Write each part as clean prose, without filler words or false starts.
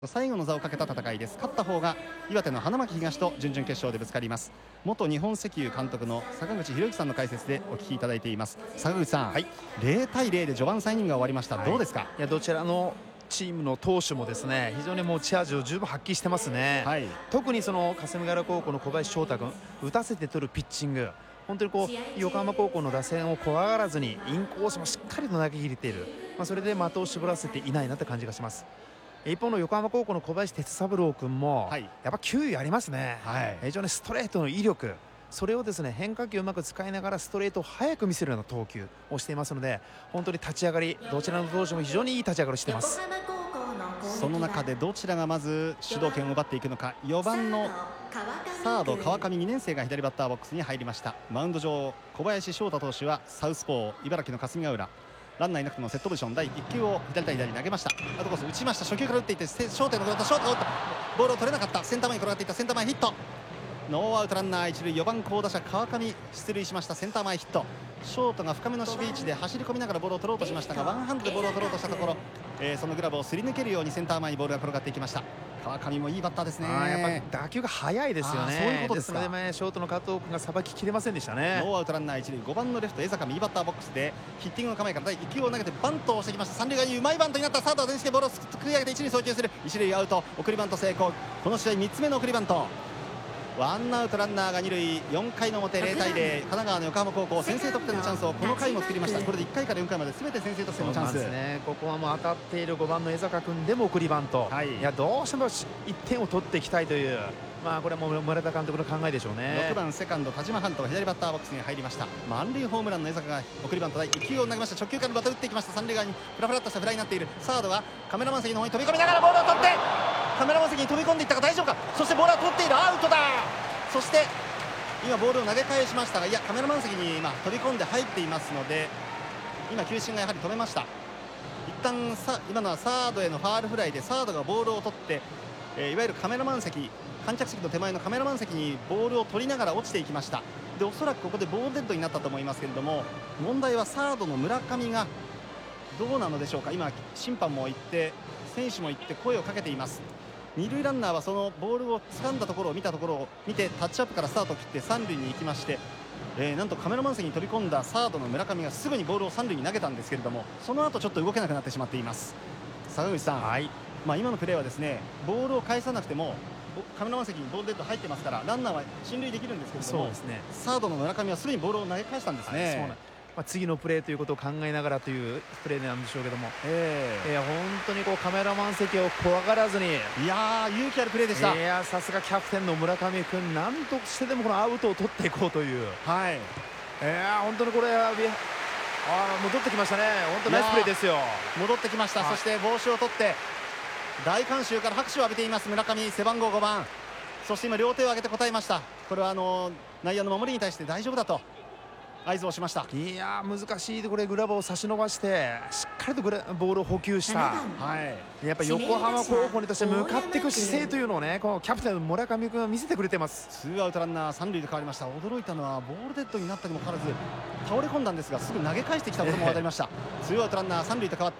最後の座をかけた戦いです。勝った方が岩手の花巻東と準々決勝でぶつかります。元日本石油監督の坂口博之さんの解説でお聞きいただいています。坂口さん、0対0で序盤3イニングが終わりました。どうですか？ いや、どちらのチームの投手もですね、非常に持ち味を十分発揮してますね。特にその霞ヶ浦高校の小林翔太君、打たせて取るピッチング、本当に横浜高校の打線を怖がらずにインコースもしっかりと投げ切れている、それで的を絞らせていないなって感じがします。一方の横浜高校の小林哲三郎君も、やっぱ球威ありますね。非常にストレートの威力、それをですね変化球をうまく使いながらストレートを速く見せるような投球をしていますので、本当に立ち上がりどちらの投手も非常にいい立ち上がりをしています。 その中でどちらがまず主導権を奪っていくのか。4番のサード川上2年生が左バッターボックスに入りました。マウンド上小林翔太投手はサウスポー茨城の霞ヶ浦、ランナーいなくてもセットポジション第1球を左対左に投げました。アウトコース打ちました。初球から打っていってショートへのショートが打ったボールを取れなかった。センター前に転がっていったセンター前ヒット。ノーアウトランナー一塁、4番好打者川上出塁しました。センター前ヒット。ショートが深めの守備位置で走り込みながらボールを取ろうとしましたが、ワンハンドでボールを取ろうとしたところ、そのグラブをすり抜けるようにセンター前にボールが転がっていきました。川上もいいバッターですね。 やっぱ打球が速いですよね。 そういうことですか。 ですので、ショートの加藤君がさばききれませんでしたね。 ノーアウトランナー一塁、5番のレフト江坂右バッターボックスでヒッティングの構えから第1球を投げてバントをしてきました。三塁側にうまいバントになった。サードは前進でボールをすくい上げて一塁送球する。一塁アウト、送りバント成功。この試合3つ目の送りバント。ワンアウトランナーが2塁、4回の表0対0、神奈川の横浜高校先制得点のチャンスをこの回も作りました。これで1回から4回まで全て先制得点のチャンスですね。 ここはもう当たっている5番の江坂君でも送りバント、いやどうしても1点を取っていきたいという、これはもう村田監督の考えでしょうね。 6番セカンド田島半島が左バッターボックスに入りました。満塁ホームランの江坂が送りバント第1球を投げました。初球からバット打っていきました。三塁側にフラフラっとしたフライになっている。サードはカメラマン席の方に飛び込みながらボールを取って、カメラマン席に飛び込んでいったが大丈夫か。そしてボールは取っている。アウトだ。そして今ボールを投げ返しましたが、いやカメラマン席に今飛び込んで入っていますので、今球審がやはり止めました。一旦今のはサードへのファールフライで、サードがボールを取って、いわゆるカメラマン席、観客席の手前のカメラマン席にボールを取りながら落ちていきました。でおそらくここでボールデッドになったと思いますけれども、問題はサードの村上がどうなのでしょうか。今審判も行って選手も行って声をかけています。二塁ランナーはそのボールを掴んだところを見たところを見てタッチアップからスタートを切って三塁に行きまして、なんとカメラマン席に飛び込んだサードの村上がすぐにボールを三塁に投げたんですけれども、その後ちょっと動けなくなってしまっています。坂口さん、今のプレーはですね、ボールを返さなくてもカメラマン席にボールデッド入ってますからランナーは進塁できるんですけれども、サードの村上はすぐにボールを投げ返したんですね。 次のプレーということを考えながらというプレーなんでしょうけども、本当にカメラマン席を怖がらずに、 いや勇気あるプレーでした。 さすがキャプテンの村上君、何としてでもこのアウトを取っていこうという、本当にこれは戻ってきましたね。本当ナイスプレーですよ。 戻ってきました。そして帽子を取って大観衆から拍手を浴びています村上、背番号5番。そして今両手を上げて答えました。これは内野の守りに対して大丈夫だと合図をしました。 いや難しい。これグラブを差し伸ばしてしっかりとボールを補給した、やっぱり横浜高校にとして向かっていく姿勢というのをね、このキャプテンの村上君は見せてくれてます。 ツーアウトランナー三塁で変わりました。驚いたのはボールデッドになったにもかかわらず倒れ込んだんですがすぐ投げ返してきたことも分かりました。ツーアウトランナー三塁と変わって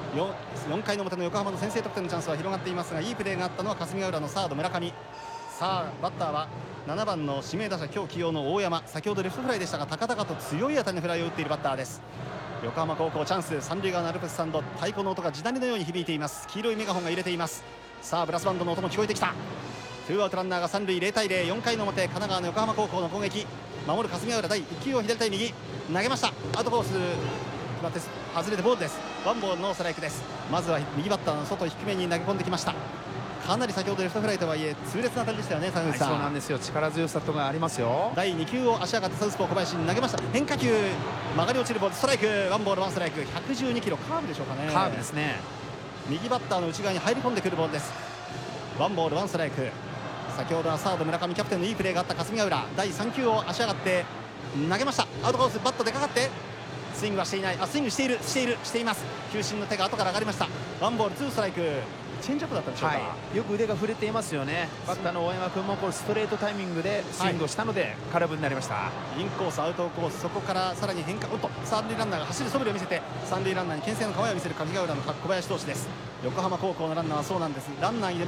4回の表の横浜の先制得点のチャンスは広がっていますが、いいプレーがあったのは霞ヶ浦のサード村上。さあバッターは7番の指名打者今日起用の大山。先ほどレフトフライでしたが高々と強い当たりのフライを打っているバッターです。横浜高校チャンス、三塁側のアルプススタンド、太鼓の音が地鳴りのように響いています。黄色いメガホンが揺れています。さあブラスバンドの音も聞こえてきた。ツーアウトランナーが三塁、0対0、4回の表神奈川の横浜高校の攻撃。守る霞ヶ浦第1球を左対右投げました。アウトコース決まって外れてボールです。ワンボールノーストライクです。まずは右バッターの外低めに投げ込んできました。かなり先ほどレフトフライとはいえ痛烈な当たりでしたよね。坂口さん、 そうなんですよ。力強さとかありますよ。 第2球を足上がってサウスポー小林に投げました。変化球曲がり落ちるボール、ストライク。ワンボールワンストライク。112キロ、カーブでしょうかね。 カーブですね。 右バッターの内側に入り込んでくるボールです。ワンボールワンストライク。先ほどはサード村上キャプテンのいいプレーがあった霞ヶ浦、第3球を足上がって投げました。アウトコースバットでかかってスイングはしていない。スイングしています。球審の手が後から上がりました。ワンボールツーストライク。 チェンジアップだったでしょうか。 よく腕が触れていますよね。バッターの大山君もこれストレートタイミングでスイングをしたので空振りになりました。 インコースアウトコース、そこからさらに変化、おっと三塁ランナーが走る素振りを見せて三塁ランナーに牽制の構えを見せる上ヶ浦の小林投手です。横浜高校のランナーはそうなんです。ランナーに